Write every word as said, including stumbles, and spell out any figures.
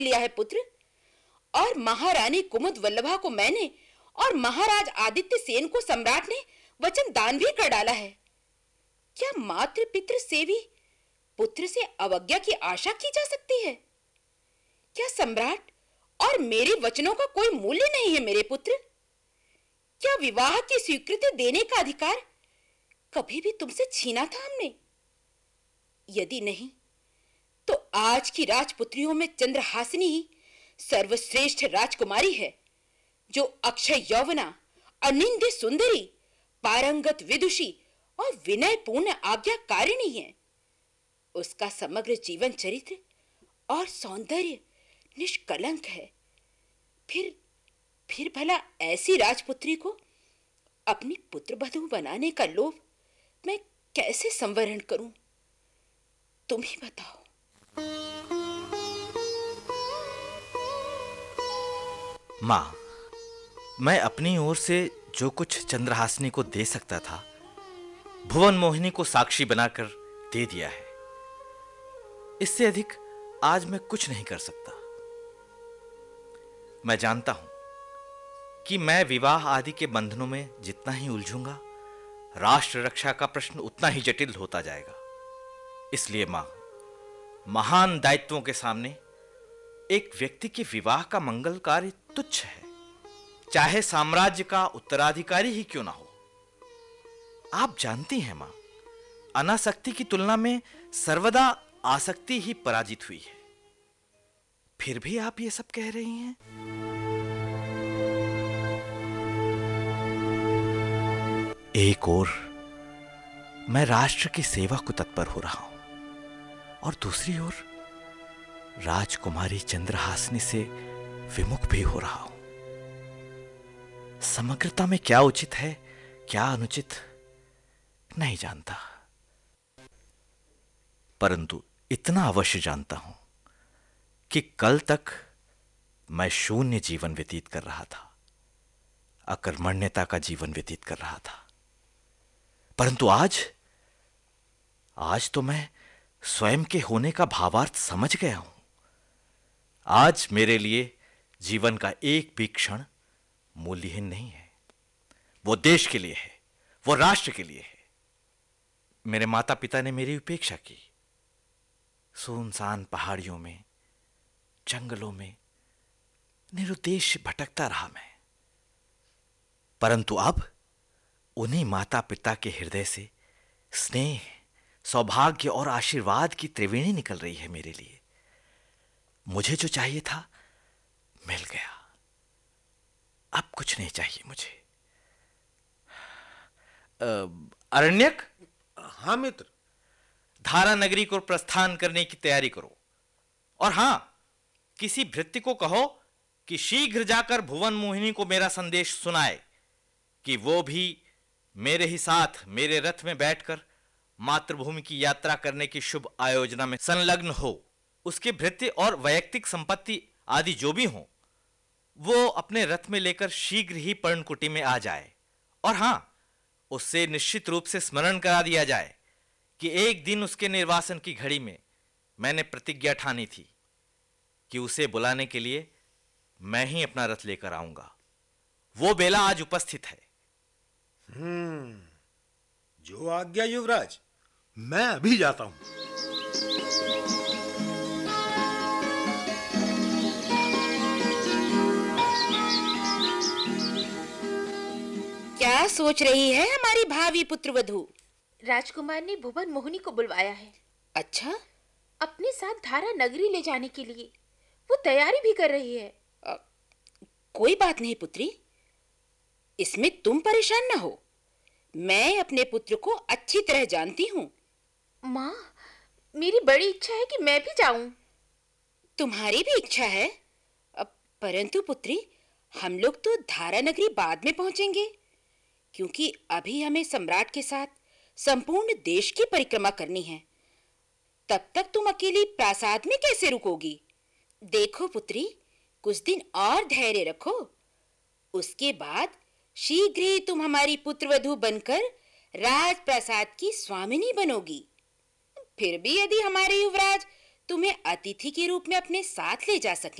लिया है पुत्र, और महारानी कुमुद वल्लभा को मैंने और महाराज आदित्य सेन को सम्राट ने वचन दान भी कर डाला है। क्या मातृ पितृ सेवी पुत्र से अवज्ञा की आशा की जा सकती है? क्या सम्राट और मेरे वचनों का कोई मूल्य नहीं है मेरे पुत्र? क्या विवाह की स्वीकृति देने का अधिकार कभी भी तुमसे छीना था हमने? यदि नहीं तो आज की राजपुत्रियों में चंद्रहासिनी ही सर्वश्रेष्ठ राजकुमारी है, जो अक्षय यौवना, अनिंद्य सुंदरी, पारंगत विदुषी और विनयपूर्ण आज्ञाकारिणी है। उसका समग्र जीवन चरित्र और सौंदर्य निष्कलंक है। फिर फिर भला ऐसी राजपुत्री को अपनी पुत्रवधू बनाने का लोभ मैं कैसे संवरण करूं? तुम ही बताओ। माँ, मैं अपनी ओर से जो कुछ चंद्रहासिनी को दे सकता था, भुवन मोहिनी को साक्षी बनाकर दे दिया है। इससे अधिक आज मैं कुछ नहीं कर सकता। मैं जानता हूं कि मैं विवाह आदि के बंधनों में जितना ही उलझूंगा, राष्ट्र रक्षा का प्रश्न उतना ही जटिल होता जाएगा। इसलिए मां, महान दायित्वों के सामने एक व्यक्ति के विवाह का मंगल कार्य तुच्छ है, चाहे साम्राज्य का उत्तराधिकारी ही क्यों ना हो। आप जानती हैं मां, अनासक्ति की तुलना में सर्वदा आसक्ति ही पराजित हुई है। फिर भी आप ये सब कह रही हैं। एक ओर मैं राष्ट्र की सेवा को तत्पर हो रहा हूं, और दूसरी ओर राजकुमारी चंद्रहासिनी से विमुख भी हो रहा हूं। समग्रता में क्या उचित है, क्या अनुचित, नहीं जानता, परंतु इतना अवश्य जानता हूं कि कल तक मैं शून्य जीवन व्यतीत कर रहा था, अकर्मण्यता का जीवन व्यतीत कर रहा था। परंतु आज आज तो मैं स्वयं के होने का भावार्थ समझ गया हूं। आज मेरे लिए जीवन का एक भी क्षण मूल्यहीन नहीं है। वो देश के लिए है, वो राष्ट्र के लिए है। मेरे माता पिता ने मेरी उपेक्षा की। सुनसान पहाड़ियों में, जंगलों में निरुद्देश भटकता रहा मैं, परंतु अब उन्हीं माता पिता के हृदय से स्नेह, सौभाग्य और आशीर्वाद की त्रिवेणी निकल रही है मेरे लिए। मुझे जो चाहिए था मिल गया। अब कुछ नहीं चाहिए मुझे। अरण्यक। हाँ मित्र। धारा नगरी को प्रस्थान करने की तैयारी करो, और हां, किसी भृत्य को कहो कि शीघ्र जाकर भुवन मोहिनी को मेरा संदेश सुनाए कि वो भी मेरे ही साथ मेरे रथ में बैठकर मातृभूमि की यात्रा करने की शुभ आयोजना में संलग्न हो। उसके भृत्य और वैयक्तिक संपत्ति आदि जो भी हो, वो अपने रथ में लेकर शीघ्र ही पर्णकुटी में आ जाए। और हां, उससे निश्चित रूप से स्मरण करा दिया जाए कि एक दिन उसके निर्वासन की घड़ी में मैंने प्रतिज्ञा ठानी थी कि उसे बुलाने के लिए मैं ही अपना रथ लेकर आऊंगा। वो बेला आज उपस्थित है। हम्म जो आज्ञा युवराज, मैं अभी जाता हूं। क्या सोच रही है हमारी भावी पुत्रवधू? राजकुमार ने भुवन मोहिनी को बुलवाया है। अच्छा? अपने साथ धारा नगरी ले जाने के लिए वो तैयारी भी कर रही है। आ, कोई बात नहीं पुत्री, इसमें तुम परेशान ना हो। मैं अपने पुत्र को अच्छी तरह जानती हूं। माँ, मेरी बड़ी इच्छा है कि मैं भी जाऊं। तुम्हारी भी इच्छा है? परंतु पुत्री, हम लोग तो धारा नगरी बाद में पहुंचेंगे, क्योंकि अभी हमें सम्राट के साथ संपूर्ण देश की परिक्रमा करनी है। तब तक तुम अकेली प्रासाद में कैसे रुकोगी? देखो पुत्री, कुछ दिन और धैर्य रखो। उसके बाद शीघ्र ही तुम हमारी पुत्रवधू बनकर राजप्रासाद की स्वामिनी बनोगी। फिर भी यदि हमारे युवराज तुम्हें अतिथि के रूप में अपने साथ ले जा सके।